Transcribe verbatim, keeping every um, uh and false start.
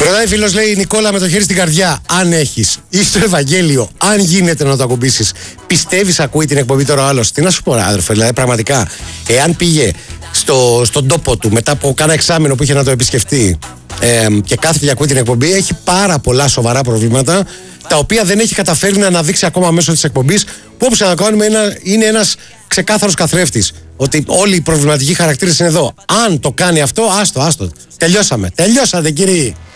Ρωτάει φίλος, λέει, Νικόλα, με το χέρι στην καρδιά, αν έχεις ή στο Ευαγγέλιο, αν γίνεται να το ακουμπήσεις, πιστεύεις ακούει την εκπομπή τώρα ο άλλος? Τι να σου πω, αδερφέ, δηλαδή πραγματικά, εάν πήγε στο, στον τόπο του μετά από κάνα εξάμηνο που είχε να το επισκεφτεί ε, και κάθεται και ακούει την εκπομπή, έχει πάρα πολλά σοβαρά προβλήματα, τα οποία δεν έχει καταφέρει να αναδείξει ακόμα μέσω της εκπομπής, που όπως ανακάνουμε είναι ένας ξεκάθαρος καθρέφτης. Ότι όλοι οι προβληματικοί χαρακτήρες είναι εδώ. Αν το κάνει αυτό, άστο, άστο. Τελειώσαμε. Τελειώσατε, κύριοι.